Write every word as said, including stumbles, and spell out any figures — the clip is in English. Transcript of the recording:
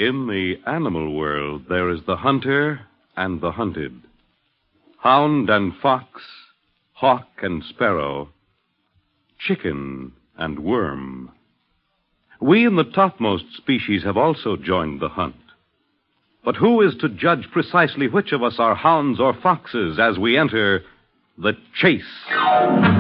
In the animal world, there is the hunter and the hunted. Hound and fox, hawk and sparrow, chicken and worm. We in the topmost species have also joined the hunt. But who is to judge precisely which of us are hounds or foxes as we enter the chase?